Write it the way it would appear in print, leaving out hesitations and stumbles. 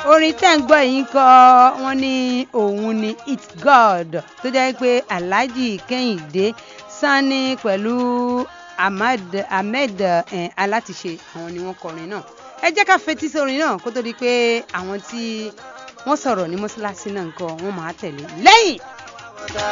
orin tẹ́ ń gbọ́ yìí kọ́ wọ́n ní òun ni It's God tó jẹ́ pé Alhaji Kẹ́hìndé Sani pẹ̀lú Ahmed Alátiṣe àwọn ni wọ́n kọrin náà. Ẹ jẹ́ ká fetí sórin náà kó tó di pé àwọn tí wọ́n sọ̀rọ̀ ní mọ́ṣáláṣí náà ń kọ́ wọ́n máa tẹ̀lé lẹ́yìn.